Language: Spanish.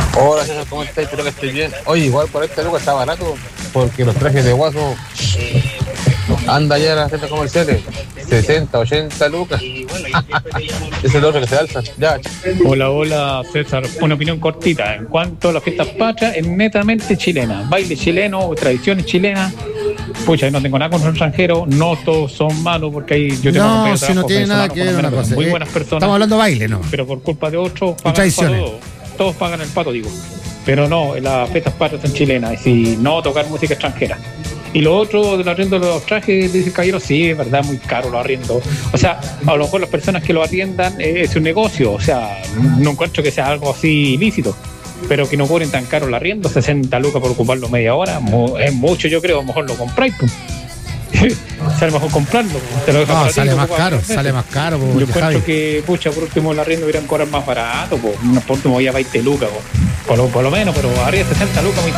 Hola César, ¿cómo estás? Espero que estés bien. Oye, igual por este lucas está barato, porque los trajes de guaso anda ya en las tiendas comerciales, 60, 80 lucas. Es el otro que se alza. Ya. Hola, hola César, una opinión cortita. En cuanto a las fiestas patrias, es netamente chilena. Baile chileno, tradiciones chilenas. Pucha, yo no tengo nada con los extranjeros, no todos son malos, porque ahí yo tengo No, si no tiene nada que ver una cosa. muy buenas personas. Estamos hablando de baile, ¿no? Pero por culpa de otros pagan el tradiciones. pato, todos pagan el pato, digo. Pero no, las fiestas patrias son chilenas, y si no, tocar música extranjera. Y lo otro del arriendo de los trajes, dice el caballero, sí, es verdad, muy caro los arriendos. O sea, a lo mejor las personas que lo arriendan es un negocio, o sea, no encuentro que sea algo así ilícito, pero que no cobren tan caro el arriendo, 60 lucas por ocuparlo media hora, es mucho, yo creo, a lo mejor lo compráis, pues. Sale mejor comprarlo, pues. Te lo dejan No, para ti, sale lo más ocupas caro, 3 meses. sale más caro. Yo encuentro Javi. que, pucha, por último el arriendo deberían cobrar más barato, pues. Por último ya 20 lucas, pues. Por lo menos, pero arriba 60 lucas muy